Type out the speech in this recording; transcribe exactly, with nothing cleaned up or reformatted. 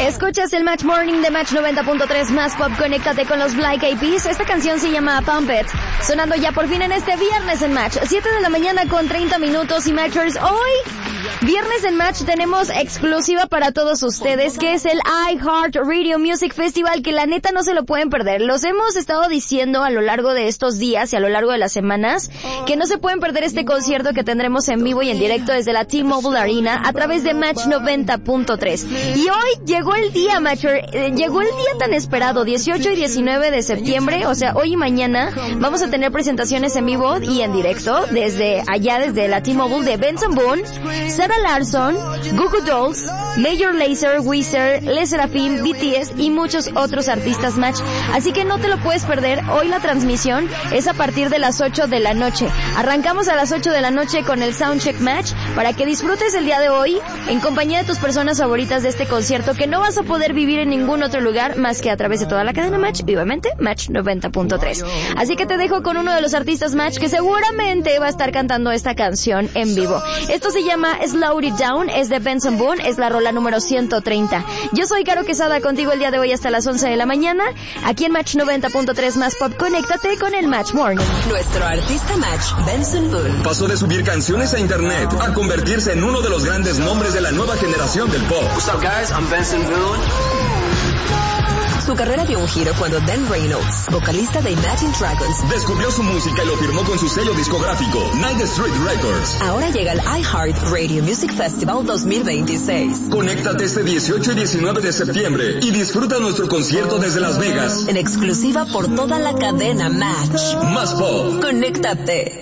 Escuchas el Match Morning de Match noventa punto tres Más Pop. Conéctate con los Black Eyed Peas. Esta canción se llama Pump It, sonando ya por fin en este viernes en Match. siete de la mañana con treinta minutos. Y Matchers, hoy viernes en Match tenemos exclusiva para todos ustedes, que es el iHeart Radio Music Festival, que la neta no se lo pueden perder. Los hemos estado diciendo a lo largo de estos días y a lo largo de las semanas que no se pueden perder este concierto que tendremos en vivo y en directo desde la T-Mobile Arena a través de Match noventa punto tres. Y hoy llegó el día, Matcher, eh, llegó el día tan esperado, dieciocho y diecinueve de septiembre, o sea, hoy y mañana vamos a tener presentaciones en vivo y en directo desde allá, desde la T-Mobile, de Benson Boone, Sarah Larsson, Goo Goo Dolls, Major Lazer, Weezer, Le Sserafim, B T S y muchos otros artistas, Match. Así que no te lo puedes perder. Hoy la transmisión es a partir de las ocho de la noche. Arrancamos a las ocho de la noche con el Soundcheck Match para que disfrutes el día de hoy en compañía de tus personas favoritas de este concierto que no vas a poder vivir en ningún otro lugar más que a través de toda la cadena Match, vivamente Match noventa punto tres. Así que te dejo con uno de los artistas, Match, que seguramente va a estar cantando esta canción en vivo. Esto se llama Slow It Down, es de Benson Boone, es la rola número ciento treinta. Yo soy Caro Quesada, contigo el día de hoy hasta las once de la mañana, aquí en Match noventa punto tres Más Pop. Conéctate con el Match Morning. Nuestro artista Match, Benson Boone, pasó de subir canciones a internet a convertirse en uno de los grandes nombres de la nueva generación del pop. What's up, guys? I'm Benson Boone. Su carrera dio un giro cuando Dan Reynolds, vocalista de Imagine Dragons, descubrió su música y lo firmó con su sello discográfico, Night Street Records. Ahora llega el iHeart Radio Music Festival dos mil veintiséis. Conéctate este dieciocho y diecinueve de septiembre y disfruta nuestro concierto desde Las Vegas. En exclusiva por toda la cadena Match. Más Pop. Conéctate.